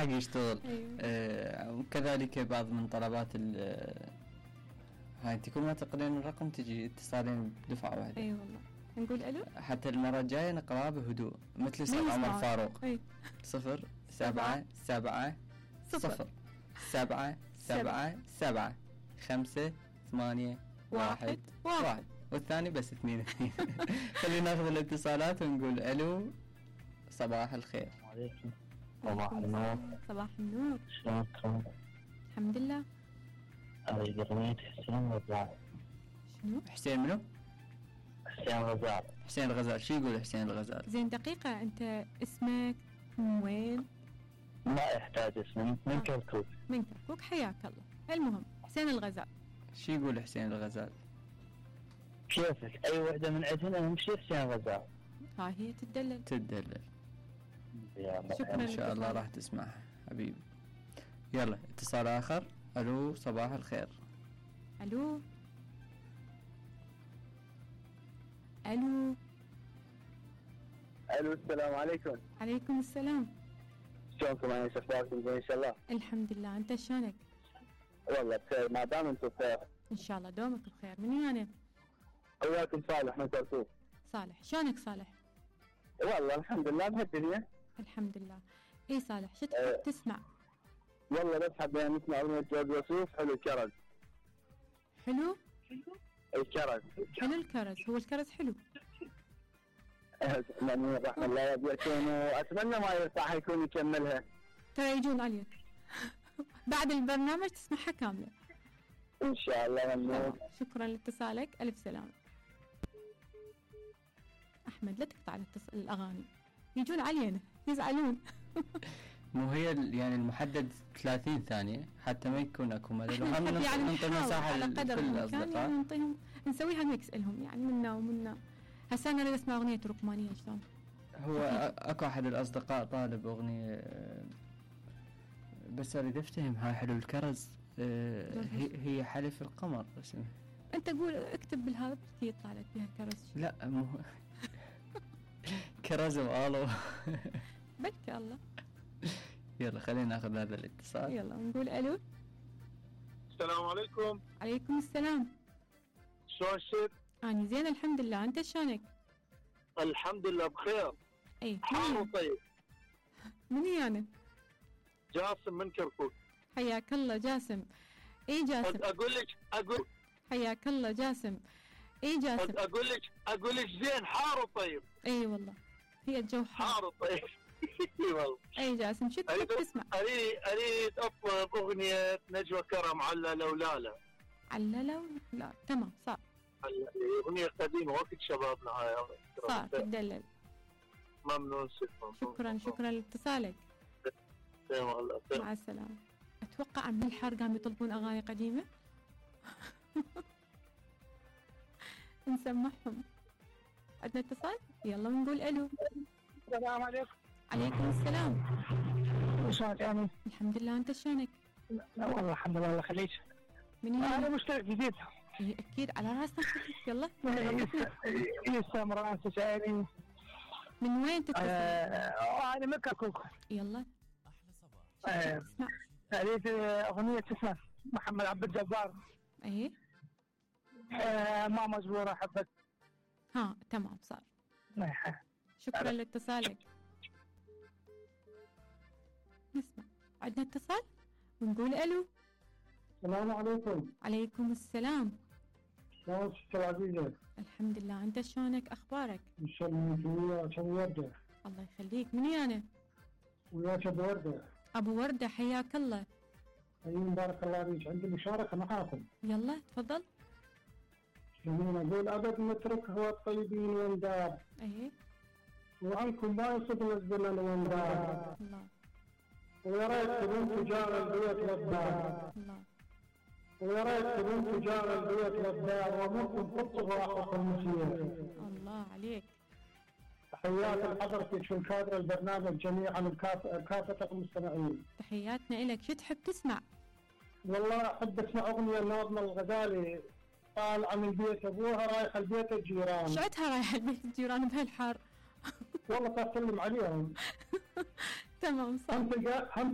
حق يشتغل. وكذلك بعض من طلبات هاي انت كل ما تقرين الرقم تجي اتصالين بدفعة واحدة. اي والله نقول الو حتى المرة الجاية نقرأ بهدوء مثل استاذ عمر فاروق. 0 7 7 0 7 7 7 5 8 1 1 والثاني بس 2 2. خلينا ناخذ الاتصالات ونقول الو. صباح الخير. عليكم. صباح النور. صباح النور. شلونكم؟ الحمد لله. أريد أغنية حسين غزال. شنو؟ حسين منو؟ حسين غزال. حسين الغزال. شو يقول حسين الغزال؟ زين دقيقة، أنت اسمك من وين؟ ما يحتاج اسم. من كركوك. من كركوك، حياك الله. المهم حسين الغزال. شو يقول حسين الغزال؟ كيفك؟ أي وحدة من عندنا نمشي حسين غزال. ها هي تدلل. شكرا. إن شاء الله راح تسمعها حبيبي. يلا اتصال آخر. ألو صباح الخير. ألو ألو الو السلام عليكم. عليكم السلام. شلونكم؟ انا اخباركم زين ان شاء الله؟ الحمد لله، أنت شلونك؟ والله بخير ما دام انتم بخير. إن شاء الله دومك بخير. من أنا؟ وياكم صالح من كركوك. صالح، شلونك صالح؟ والله الحمد لله بهالدنيا. الحمد لله. إيه صالح، شو تحب تسمع؟ والله بس حبينا نسمع اغنية جورج وسوف حلو الكرز. حلو؟ الكرز حلو الكرز. هو الكرز حلو؟ من رحمة الله يكون، واتمنى ما يرتاح يكون يكملها. ترى يجون عليك بعد البرنامج تسمعها كاملة ان شاء الله. ممنون. شكرا لاتصالك، ألف سلامة. أحمد لا تقطع الأغاني، يجون علينا يزعلون. مو هي يعني المحدد 30 ثانية حتى ما يكون اكو ملل. يعني نعطي مساحة على قدر الإمكان يعني نعطيهم، نسويها ميكس لهم يعني منا ومنا. هسه أنا أريد أسمع أغنية ركمانية. شلون؟ هو اكو احد الأصدقاء طالب أغنية بس أريد أفتهم. هاي حلو الكرز. هي حلف القمر اسمها. أنت قول اكتب بالهذا يطلع لك بها كرز. لا مو كرز وآلو. بلك الله. يلا خلينا ناخذ هذا الاتصال. يلا نقول الو. السلام عليكم. عليكم السلام. شلون الشيء؟ أنا زين الحمد لله، أنت شلونك؟ الحمد لله بخير. اي حار وطيب. مني أنا؟ جاسم من كركوك. حياك الله جاسم. اي جاسم. اقول حياك الله جاسم. اي جاسم. اقول لك زين حار وطيب. اي والله هي الجو حار وطيب. والله. اي جاسم، شو تحب تسمع؟ اريد اطلب اغنية نجوى كرم علّلة ولالا. علّلة لا تمام صار. اغنية قديمة وقت شبابنا هاي. صار تدلل. ممنون. شكرا لاتصالك. مع السلامة. اتوقع من الحر قام يطلبون اغاني قديمة. نسمعهم. عندنا اتصال؟ يلا ونقول الو. السلام عليكم. عليكم السلام. شلونك يعني؟ الحمد لله، انت شلونك؟ لا والله الحمد لله. الله يخليك. انا مشترك جديد. اي اكيد على راسنا. يلا يسلم راسك يعني. من وين تتصل؟ انا من كركوك. يلا اسمع. اريد اغنية اسمها محمد عبد الجبار. ايه ما مجبور احبك. ها تمام صار. شكرا لاتصالك. نسمع. عندنا اتصال ونقول الو. السلام عليكم. عليكم السلام. شلونك ست العزيزة؟ الحمد لله، انت شلونك؟ اخبارك؟ ان شاء الله وياك ابو وردة. الله يخليك. مني انا؟ وياك ابو وردة. ابو وردة حياك الله. ايوه بارك الله فيك. عندي مشاركة معاكم. يلا تفضل. نقول ابد نتركها الطيبين وندار. ايه وعنكم ما يصدق الزمن وندار. الله. ويا ريت تكون تجار البيت والدار. الله. ويا ريت تكون تجار البيت والدار وممكن تطغوا اخوكم المسير. الله عليك. تحيات لحضرتك في الكادر البرنامج جميعا كافة المستمعين. تحياتنا لك. شو تحب تسمع؟ والله احب اسمع اغنية ناظم الغزالي طالعة من بيت ابوها رايحة لبيت الجيران. شعتها رايحة لبيت الجيران بهالحار؟ والله تسلم عليهم. تمام صح. هم